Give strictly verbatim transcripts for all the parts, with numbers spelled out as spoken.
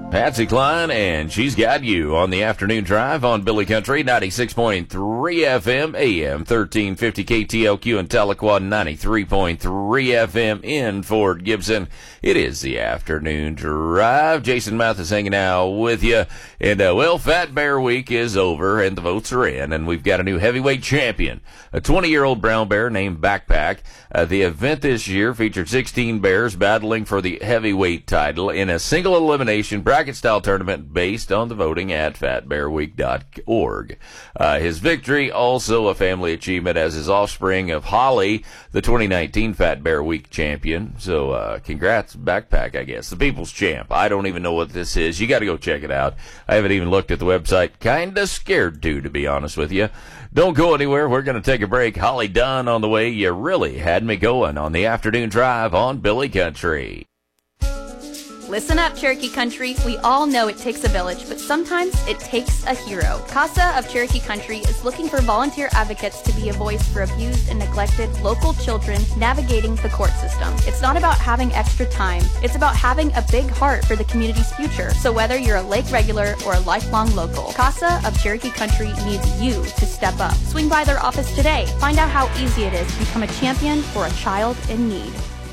Patsy Cline, and She's Got You on the afternoon drive on Billy Country, ninety-six point three F M, A M thirteen fifty K T L Q in Tahlequah, ninety-three point three F M in Fort Gibson. It is the afternoon drive. Jason Mathis hanging out with you. And, uh, well, Fat Bear Week is over, and the votes are in, and we've got a new heavyweight champion, a twenty-year-old brown bear named Backpack. Uh, the event this year featured sixteen bears battling for the heavyweight title in a single elimination bracket-style tournament based on the voting at fat bear week dot org. Uh, his victory, also a family achievement, as his offspring of Holly, the twenty nineteen Fat Bear Week champion. So, uh, congrats, Backpack, I guess. The people's champ. I don't even know what this is. You got to go check it out. I haven't even looked at the website. Kinda scared to, to be honest with you. Don't go anywhere. We're going to take a break. Holly Dunn on the way. You really had me going on the afternoon drive on Billy Country. Listen up, Cherokee Country. We all know it takes a village, but sometimes it takes a hero. CASA of Cherokee Country is looking for volunteer advocates to be a voice for abused and neglected local children navigating the court system. It's not about having extra time. It's about having a big heart for the community's future. So whether you're a lake regular or a lifelong local, CASA of Cherokee Country needs you to step up. Swing by their office today. Find out how easy it is to become a champion for a child in need.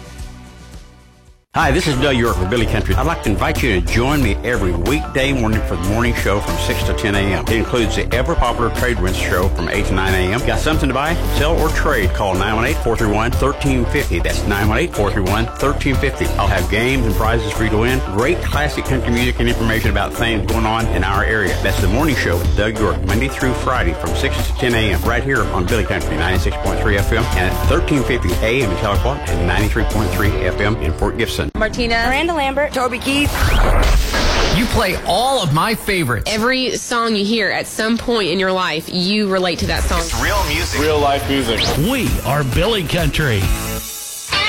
Hi, this is Doug York with Billy Country. I'd like to invite you to join me every weekday morning for the morning show from six to ten a.m. It includes the ever-popular Trade Winds show from eight to nine a.m. Got something to buy, sell, or trade? Call nine one eight, four three one, one three five zero. That's nine one eight, four three one, one three five zero. I'll have games and prizes for you to win. Great classic country music and information about things going on in our area. That's the morning show with Doug York, Monday through Friday from six to ten a.m. right here on Billy Country, ninety-six point three F M, and at thirteen fifty A M in Tahlequah and ninety-three point three F M in Fort Gibson. Martina. Miranda Lambert. Toby Keith. You play all of my favorites. Every song you hear at some point in your life, you relate to that song. It's real music. Real life music. We are Billy Country.